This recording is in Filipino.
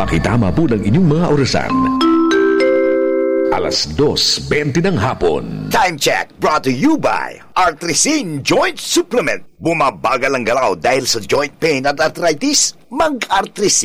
Pakitama po ng inyong mga orasan. 2:20 ng hapon. Time check brought to you by Artrisin Joint Supplement. Bumabagal ang galaw dahil sa joint pain at arthritis? Mag-Artrisin.